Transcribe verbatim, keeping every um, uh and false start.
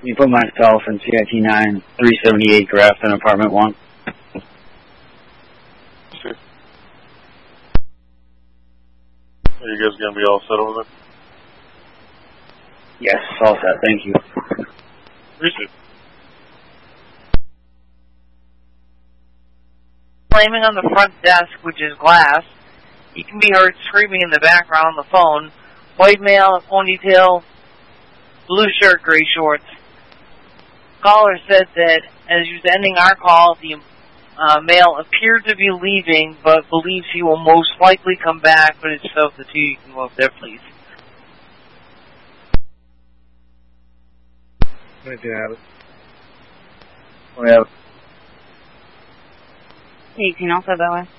you put myself in C I T nine, three seventy-eight Grafton, apartment one. Okay. Are you guys going to be all set over there? Yes, all set, thank you. Appreciate it. Slamming on the front desk, which is glass. You can be heard screaming in the background on the phone. White male, ponytail, blue shirt, gray shorts. Caller said that as he was ending our call, the uh, male appeared to be leaving, but believes he will most likely come back, but it's so the two you can go up there, please. twenty-two have it. twenty have it. eighteen also that way.